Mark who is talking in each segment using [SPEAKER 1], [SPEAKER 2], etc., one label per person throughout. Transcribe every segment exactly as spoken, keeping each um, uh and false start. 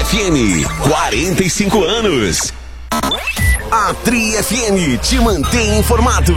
[SPEAKER 1] F M, quarenta e cinco anos. A Tri F M te mantém informado.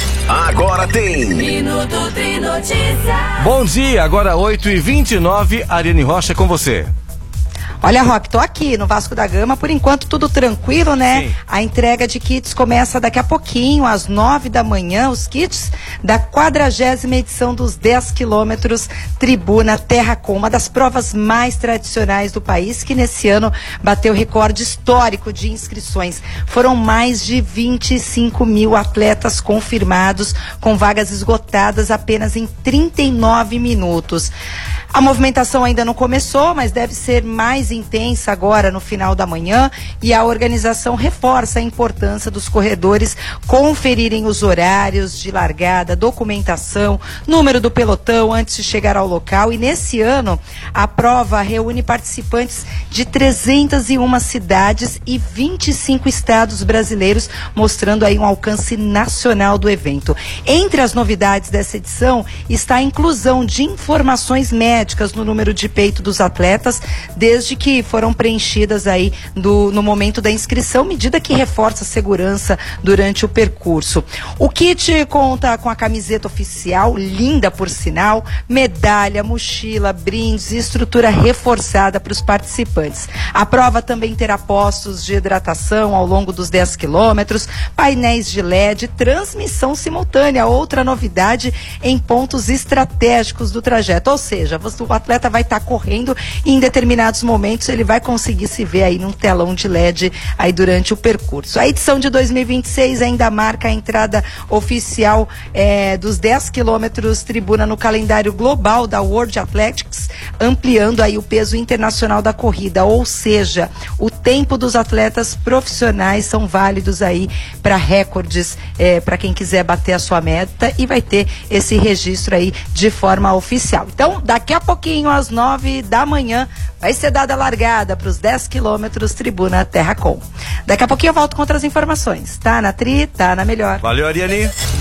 [SPEAKER 1] Agora tem
[SPEAKER 2] Minuto Tri Notícias.
[SPEAKER 3] Bom dia, agora oito e vinte e nove, Ariane Rocha com você.
[SPEAKER 4] Olha, Rock, tô aqui no Vasco da Gama, por enquanto tudo tranquilo, né?
[SPEAKER 3] Sim.
[SPEAKER 4] A entrega de kits começa daqui a pouquinho, às nove da manhã, os kits da quadragésima edição dos dez quilômetros Tribuna Terra Com, uma das provas mais tradicionais do país, que nesse ano bateu recorde histórico de inscrições. Foram mais de vinte e cinco mil atletas confirmados, com vagas esgotadas apenas em trinta e nove minutos. A movimentação ainda não começou, mas deve ser mais intensa agora no final da manhã, e a organização reforça a importância dos corredores conferirem os horários de largada, documentação, número do pelotão antes de chegar ao local. E nesse ano a prova reúne participantes de trezentas e uma cidades e vinte e cinco estados brasileiros, mostrando aí um alcance nacional do evento. Entre as novidades dessa edição está a inclusão de informações médicas no número de peito dos atletas, desde que foram preenchidas aí do, no momento da inscrição, medida que reforça a segurança durante o percurso. O kit conta com a camiseta oficial, linda por sinal, medalha, mochila, brindes e estrutura reforçada para os participantes. A prova também terá postos de hidratação ao longo dos dez quilômetros, painéis de L E D, transmissão simultânea, outra novidade em pontos estratégicos do trajeto, ou seja, o atleta vai estar tá correndo e em determinados momentos ele vai conseguir se ver aí num telão de L E D aí durante o percurso. A edição de dois mil e vinte e seis ainda marca a entrada oficial é, dos dez quilômetros Tribuna no calendário global da World Athletics, ampliando aí o peso internacional da corrida, ou seja, o tempo dos atletas profissionais são válidos aí para recordes, é, para quem quiser bater a sua meta, e vai ter esse registro aí de forma oficial. Então, daqui a pouquinho, às nove da manhã, vai ser dada a largada para os dez quilômetros Tribuna Terra Com. Daqui a pouquinho eu volto com outras informações. Tá na Tri, tá na Melhor.
[SPEAKER 3] Valeu, Ariane.